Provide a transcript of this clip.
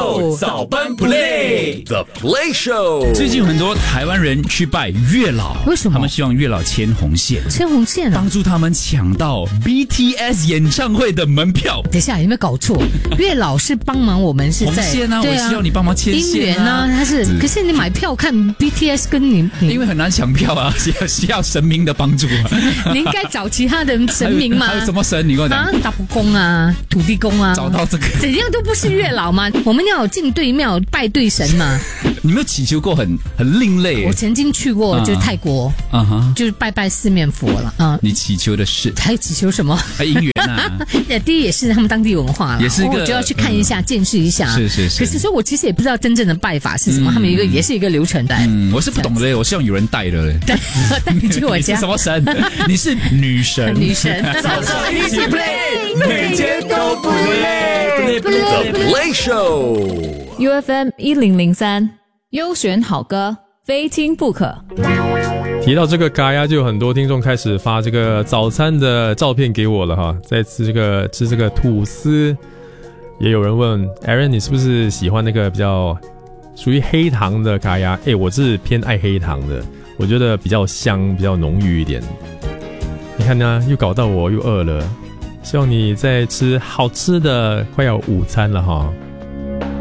Go 早班 Play The Play Show。最近有很多台湾人去拜月老， 为什么？ 他们希望月老牵红线， 牵红线帮助他们抢到 BTS 演唱会的门票。 等一下，有没有搞错？月老是帮忙我们是在红线啊， 对啊， 我需要你帮忙牵姻线缘啊，他是。可是你买票看 BTS 跟你因为很难抢票啊，需要神明的帮助啊。 你应该找其他的神明吗？ 还有什么神？你跟我讲。 大伯公啊，土地公啊， 找到这个怎样都不是月老吗？我们要有进对庙拜对神嘛。 你没有祈求过很另类？ 我曾经去过，就是泰国，就是拜拜四面佛了啊。 你祈求的是？ 还祈求什么？ 姻缘啊。 第一也是他们当地文化了， 也是一个， 我就要去看一下，见识一下。 是。 可是说我其实也不知道真正的拜法是什么，他们也是一个流程的。 我是不懂的，我希望有人带的。 带你去我家。 你是什么神？你是女神。 女神。 早上一起 play， 每天都不累。The Play Show。UFM 1003，优选好歌，非听不可。 提到这个嘎呀，就有很多听众开始发这个早餐的照片给我了哈，在吃这个吐司。也有人问 Aaron， 你是不是喜欢那个比较属于黑糖的嘎呀？我是偏爱黑糖的，我觉得比较香，比较浓郁一点。你看呢，又搞到我又饿了。希望你在吃好吃的快要午餐了哈。